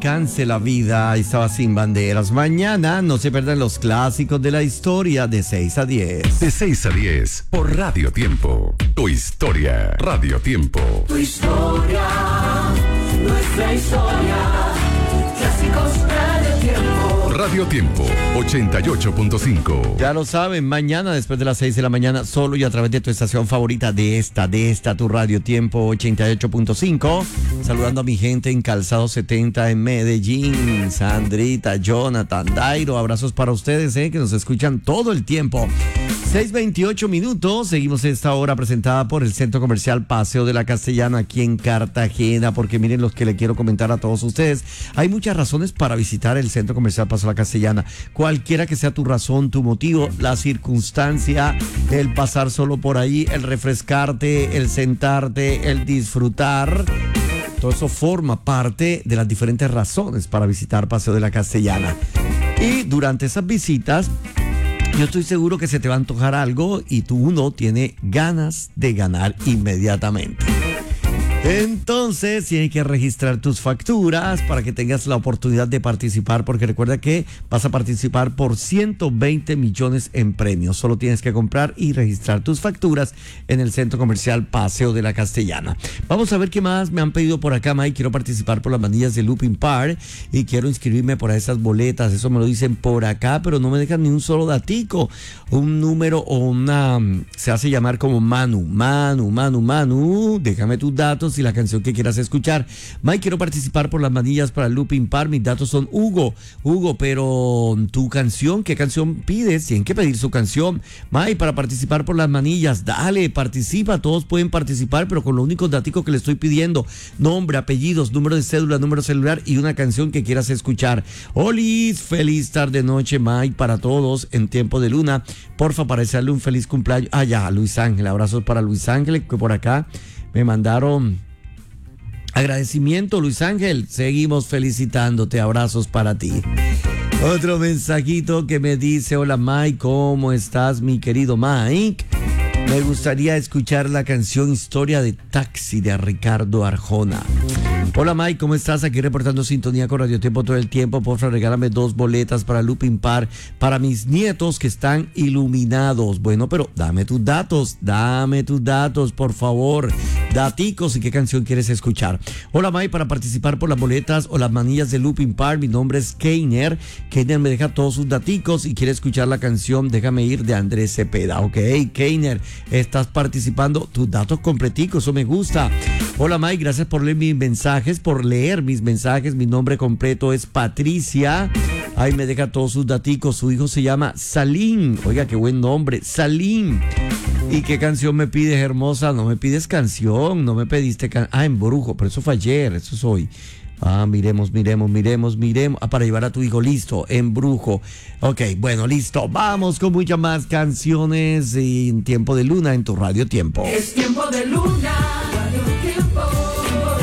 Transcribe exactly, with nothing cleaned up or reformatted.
alcance la vida estaba sin banderas. Mañana no se pierdan los clásicos de la historia de seis a diez. De seis a diez por Radio Tiempo. Tu historia, Radio Tiempo. Tu historia, nuestra historia. Clásicos Radio Tiempo. Radio Tiempo, ochenta y ocho punto cinco. Ya lo saben, mañana después de las seis de la mañana, solo y a través de tu estación favorita de esta, de esta, tu Radio Tiempo ochenta y ocho punto cinco. Saludando a mi gente en Calzado setenta en Medellín, Sandrita, Jonathan, Dairo, abrazos para ustedes, eh, que nos escuchan todo el tiempo. seis veintiocho minutos, seguimos esta hora presentada por el Centro Comercial Paseo de la Castellana aquí en Cartagena, porque miren los que le quiero comentar a todos ustedes. Hay muchas razones para visitar el Centro Comercial Paseo de la Castellana. Cualquiera que sea tu razón, tu motivo, la circunstancia, el pasar solo por ahí, el refrescarte, el sentarte, el disfrutar. Todo eso forma parte de las diferentes razones para visitar Paseo de la Castellana. Y durante esas visitas, yo estoy seguro que se te va a antojar algo y tú uno tiene ganas de ganar inmediatamente. Entonces tienes que registrar tus facturas para que tengas la oportunidad de participar, porque recuerda que vas a participar por ciento veinte millones en premios. Solo tienes que comprar y registrar tus facturas en el Centro Comercial Paseo de la Castellana. Vamos a ver qué más me han pedido por acá, Mike. Quiero participar por las manillas de Looping Park y quiero inscribirme por esas boletas. Eso me lo dicen por acá, pero no me dejan ni un solo datico. Un número o una... se hace llamar como Manu. Manu, Manu, Manu. Déjame tus datos y la canción que quieras escuchar. Mike, quiero participar por las manillas para el Looping Park. Mis datos son Hugo. Hugo, pero tu canción, ¿qué canción pides? Tienen que pedir su canción. Mike, para participar por las manillas, dale, participa. Todos pueden participar, pero con los únicos datos que le estoy pidiendo: nombre, apellidos, número de cédula, número celular y una canción que quieras escuchar. Olis, feliz tarde noche, Mike, para todos en tiempo de luna. Porfa, para desearle un feliz cumpleaños. Ah, ya, Luis Ángel. Abrazos para Luis Ángel, que por acá me mandaron agradecimiento. Luis Ángel, seguimos felicitándote, abrazos para ti. Otro mensajito que me dice: hola Mike, ¿cómo estás, mi querido Mike? Me gustaría escuchar la canción Historia de Taxi de Ricardo Arjona. Hola Mike, ¿cómo estás? Aquí reportando sintonía con Radio Tiempo todo el tiempo. Por favor, regálame dos boletas para Looping Park para mis nietos que están iluminados. Bueno, pero dame tus datos, dame tus datos, por favor. Daticos y qué canción quieres escuchar. Hola Mike, para participar por las boletas o las manillas de Looping Park, mi nombre es Keiner. Keiner me deja todos sus daticos y quiere escuchar la canción Déjame Ir de Andrés Cepeda. Ok, Keiner, estás participando, tus datos completicos, eso me gusta. Hola Mike, gracias por leer mis mensajes, por leer mis mensajes. Mi nombre completo es Patricia. Ahí me deja todos sus daticos. Su hijo se llama Salim. Oiga, qué buen nombre, Salim. ¿Y qué canción me pides, hermosa? No me pides canción, no me pediste can... Ah, Embrujo, pero eso fue ayer, eso es hoy. Ah, miremos, miremos, miremos, miremos. Ah, para llevar a tu hijo, listo, Embrujo. Ok, bueno, listo. Vamos con muchas más canciones en Tiempo de Luna en tu Radio Tiempo. Es Tiempo de Luna, Radio Tiempo.